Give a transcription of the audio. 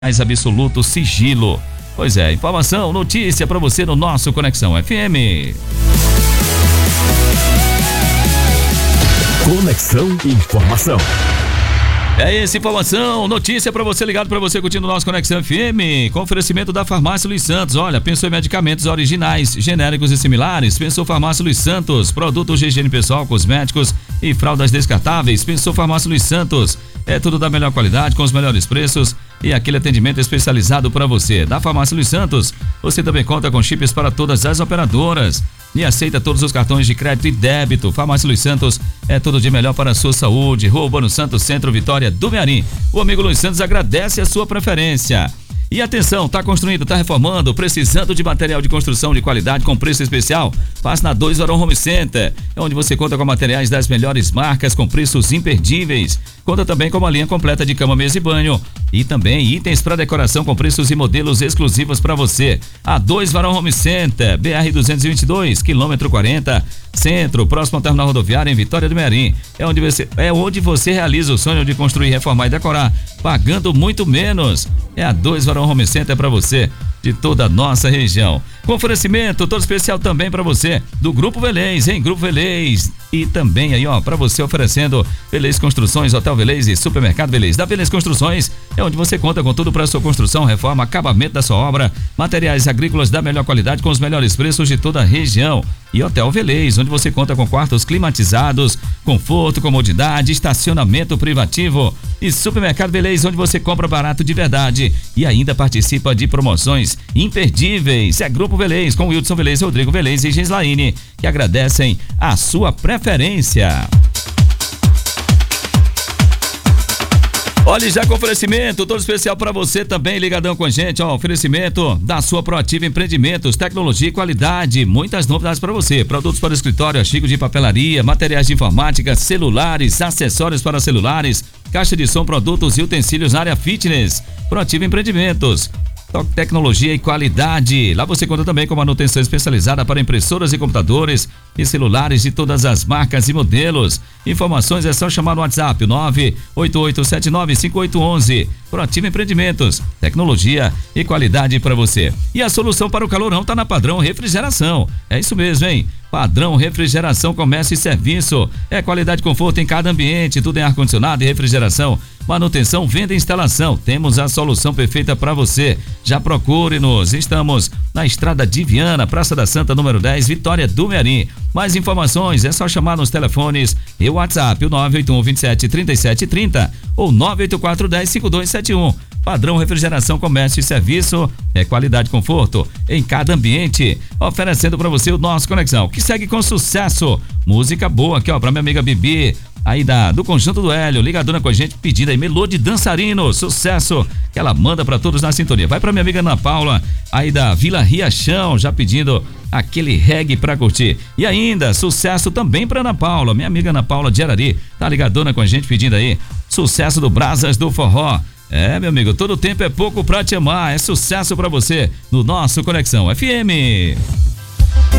mais absoluto sigilo. Pois é, informação, notícia para você no nosso Conexão FM. Conexão Informação. É essa informação, notícia para você, ligado para você curtindo o nosso Conexão FM, com oferecimento da Farmácia Luiz Santos. Olha, pensou em medicamentos originais, genéricos e similares? Pensou Farmácia Luiz Santos, produtos de higiene pessoal, cosméticos e fraldas descartáveis? Pensou Farmácia Luiz Santos, é tudo da melhor qualidade, com os melhores preços e aquele atendimento especializado para você. Da Farmácia Luiz Santos, você também conta com chips para todas as operadoras e aceita todos os cartões de crédito e débito. Farmácia Luiz Santos é tudo de melhor para a sua saúde. Rua Urbano Santos, Centro, Vitória do Mearim. O amigo Luiz Santos agradece a sua preferência. E atenção, tá construindo, tá reformando, precisando de material de construção de qualidade com preço especial? Passe na 2 Varão Home Center, é onde você conta com materiais das melhores marcas com preços imperdíveis. Conta também com uma linha completa de cama, mesa e banho e também itens para decoração com preços e modelos exclusivos para você. A 2 Varão Home Center, BR 222, quilômetro 40, Centro, próximo ao terminal rodoviário em Vitória do Mearim. É onde você realiza o sonho de construir, reformar e decorar, pagando muito menos. É a 2 Varão Home Center para você, de toda a nossa região. Com oferecimento todo especial também para você do Grupo Velez, hein? Grupo Velez. E também aí, ó, para você oferecendo Velez Construções, Hotel Velez e Supermercado Velez. Da Velez Construções é onde você conta com tudo para sua construção, reforma, acabamento da sua obra, materiais agrícolas da melhor qualidade com os melhores preços de toda a região. E Hotel Velez, onde você conta com quartos climatizados, conforto, comodidade, estacionamento privativo. E Supermercado Velez, onde você compra barato de verdade e ainda participa de promoções imperdíveis. É Grupo Velez, com Wilson Velez, Rodrigo Velez e Gislaine, que agradecem a sua preferência. Olha, já com oferecimento todo especial para você também, ligadão com a gente, ó, oferecimento da sua Proativa Empreendimentos, tecnologia e qualidade, muitas novidades para você, produtos para escritório, artigos de papelaria, materiais de informática, celulares, acessórios para celulares, caixa de som, produtos e utensílios na área fitness. Proativa Empreendimentos, tecnologia e qualidade. Lá você conta também com manutenção especializada para impressoras e computadores e celulares de todas as marcas e modelos. Informações é só chamar no WhatsApp 988795811. Proativa Empreendimentos, tecnologia e qualidade para você. E a solução para o calorão tá na Padrão Refrigeração. É isso mesmo, hein? Padrão Refrigeração, comércio e serviço. É qualidade e conforto em cada ambiente, tudo em ar-condicionado e refrigeração. Manutenção, venda e instalação. Temos a solução perfeita para você. Já procure-nos. Estamos na Estrada de Viana, Praça da Santa, número 10, Vitória do Mearim. Mais informações é só chamar nos telefones e o WhatsApp, o 981 27 37 30 ou 984 10 5271. Padrão Refrigeração, comércio e serviço, é qualidade e conforto em cada ambiente, oferecendo para você o nosso Conexão, que segue com sucesso. Música boa aqui, ó, pra minha amiga Bibi, aí do Conjunto do Hélio, ligadona com a gente, pedindo aí Melô de Dançarino, sucesso, que ela manda pra todos na sintonia. Vai pra minha amiga Ana Paula, aí da Vila Riachão, já pedindo aquele reggae pra curtir. E ainda, sucesso também pra Ana Paula, minha amiga Ana Paula de Arari, tá ligadona com a gente, pedindo aí sucesso do Brasas do Forró. É, meu amigo, todo tempo é pouco pra te amar, é sucesso pra você no nosso Conexão FM.